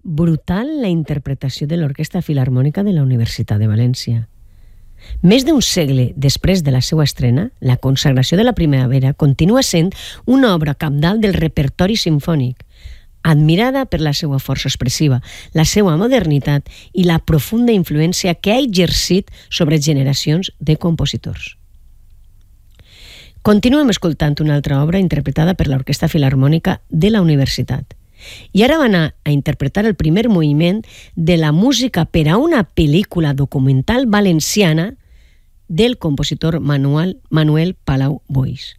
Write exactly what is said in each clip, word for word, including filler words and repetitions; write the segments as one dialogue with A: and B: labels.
A: brutal la interpretació de l'Orquestra Filharmònica de la Universitat de València. Més d'un segle després de la seva estrena, La consagració de la primavera continua sent una obra cabdal del repertori simfònic, admirada per la seva força expressiva, la seva modernitat i la profunda influència que ha exercit sobre generacions de compositors. Continuem escoltant una altra obra interpretada per l'Orquestra Filharmònica de la Universitat. I ara va anar a interpretar el primer moviment de la música per a una pel·lícula documental valenciana del compositor Manuel, Manuel Palau Boix.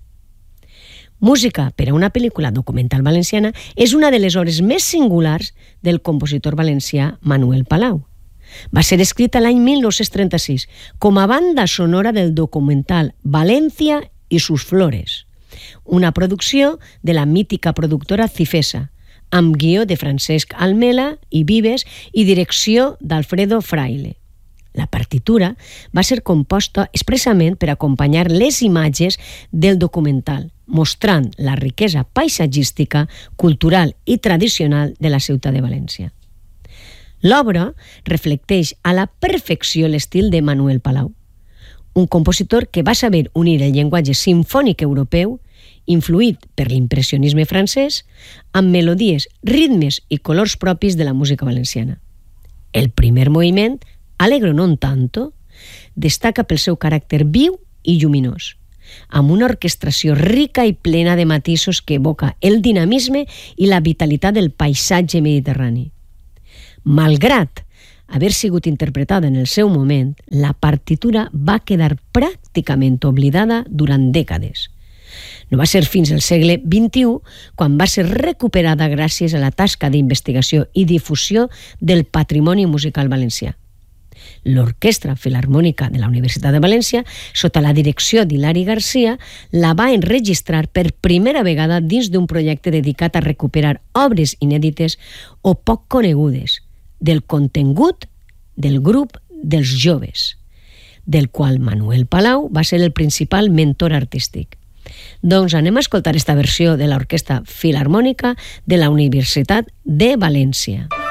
A: Música per a una pel·lícula documental valenciana és una de les obres més singulars del compositor valencià Manuel Palau. Va ser escrita l'any mil nou-cents trenta-sis com a banda sonora del documental València i sus flores, una producció de la mítica productora Cifesa, amb guió de Francesc Almela i Vives i direcció d'Alfredo Fraile. La partitura va ser composta expressament per acompanyar les imatges del documental, mostrant la riquesa paisatgística, cultural i tradicional de la ciutat de València. L'obra reflecteix a la perfecció l'estil de Manuel Palau, un compositor que va saber unir el llenguatge simfònic europeu, influït per l'impressionisme francès, amb melodies, ritmes i colors propis de la música valenciana. El primer moviment, Allegro non tanto, destaca pel seu caràcter viu i lluminós, amb una orquestració rica i plena de matisos que evoca el dinamisme i la vitalitat del paisatge mediterrani. Malgrat haver sigut interpretada en el seu moment, la partitura va quedar pràcticament oblidada durant dècades. No va ser fins al segle vint-i-u quan va ser recuperada gràcies a la tasca d'investigació i difusió del patrimoni musical valencià. L'Orquestra Filharmònica de la Universitat de València, sota la direcció d'Hilari Garcia, la va enregistrar per primera vegada dins d'un projecte dedicat a recuperar obres inèdites o poc conegudes del contingut del grup dels joves, del qual Manuel Palau va ser el principal mentor artístic. Doncs anem a escoltar esta versió de l'Orquestra Filharmònica de la Universitat de València.